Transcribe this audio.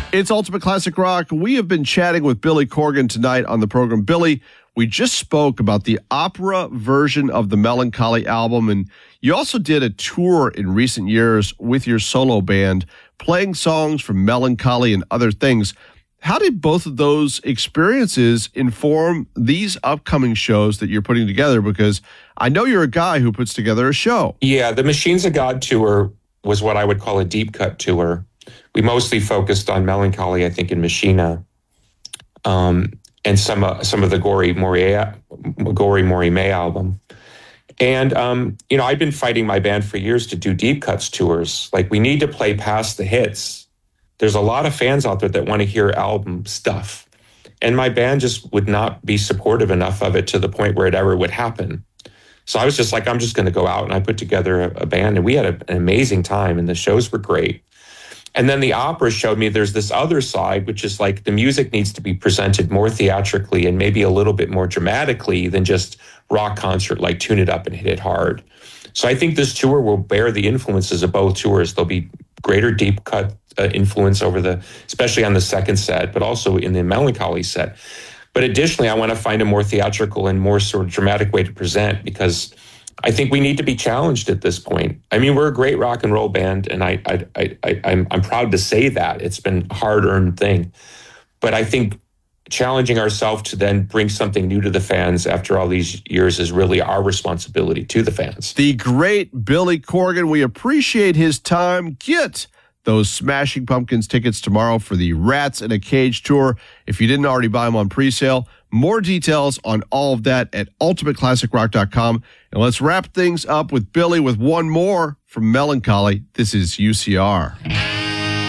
It's Ultimate Classic Rock. We have been chatting with Billy Corgan tonight on the program. Billy, we just spoke about the opera version of the Melancholy album, and you also did a tour in recent years with your solo band, playing songs from Melancholy and other things. How did both of those experiences inform these upcoming shows that you're putting together? Because I know you're a guy who puts together a show. Yeah, the Machines of God tour was what I would call a deep cut tour. We mostly focused on Melancholy, I think, in Machina, and some of the Gory Mori May album. And, I've been fighting my band for years to do deep cuts tours. Like, we need to play past the hits. There's a lot of fans out there that want to hear album stuff. And my band just would not be supportive enough of it to the point where it ever would happen. So I was just like, I'm just going to go out, and I put together a band, and we had an amazing time, and the shows were great. And then the opera showed me there's this other side, which is like the music needs to be presented more theatrically and maybe a little bit more dramatically than just rock concert, like tune it up and hit it hard. So I think this tour will bear the influences of both tours. There'll be greater deep cut influence especially on the second set, but also in the Melancholy set. But additionally, I want to find a more theatrical and more sort of dramatic way to present, because I think we need to be challenged at this point. I mean, we're a great rock and roll band, and I'm proud to say that. It's been a hard-earned thing. But I think challenging ourselves to then bring something new to the fans after all these years is really our responsibility to the fans. The great Billy Corgan, we appreciate his time. Get those Smashing Pumpkins tickets tomorrow for the Rats in a Cage tour. If you didn't already buy them on pre-sale, more details on all of that at ultimateclassicrock.com. And let's wrap things up with Billy with one more from Melancholy. This is UCR.